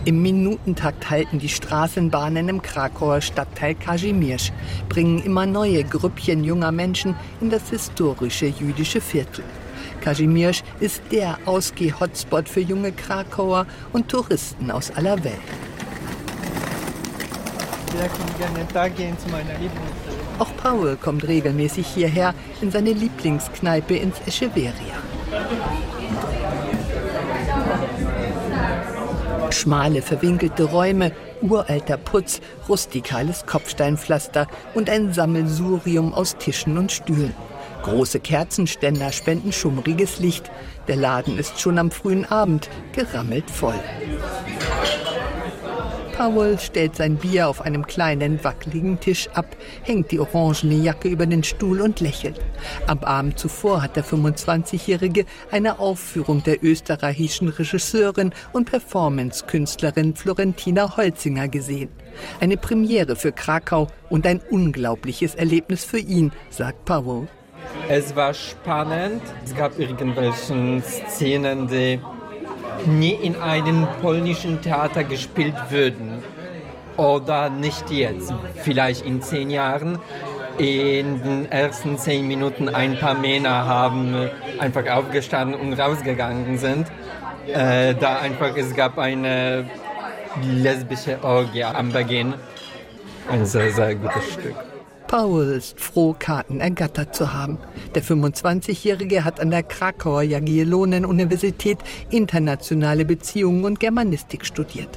Im Minutentakt halten die Straßenbahnen im Krakauer Stadtteil Kazimierz, bringen immer neue Grüppchen junger Menschen in das historische jüdische Viertel. Kazimierz ist der Ausgeh-Hotspot für junge Krakauer und Touristen aus aller Welt. Ja, komm gerne da gehen zu meiner Auch Paul kommt regelmäßig hierher in seine Lieblingskneipe ins Echeverria. Schmale, verwinkelte Räume, uralter Putz, rustikales Kopfsteinpflaster und ein Sammelsurium aus Tischen und Stühlen. Große Kerzenständer spenden schummriges Licht. Der Laden ist schon am frühen Abend gerammelt voll. Paul stellt sein Bier auf einem kleinen, wackeligen Tisch ab, hängt die orangene Jacke über den Stuhl und lächelt. Am Abend zuvor hat der 25-Jährige eine Aufführung der österreichischen Regisseurin und Performance-Künstlerin Florentina Holzinger gesehen. Eine Premiere für Krakau und ein unglaubliches Erlebnis für ihn, sagt Paul. Es war spannend. Es gab irgendwelche Szenen, die nie in einem polnischen Theater gespielt würden. Oder nicht jetzt, vielleicht in 10 Jahren. In den ersten 10 Minuten ein paar Männer haben einfach aufgestanden und rausgegangen sind. Es gab eine lesbische Orgie am Beginn. Ein sehr, sehr gutes Stück. Paul ist froh, Karten ergattert zu haben. Der 25-Jährige hat an der Krakauer Jagiellonen-Universität internationale Beziehungen und Germanistik studiert.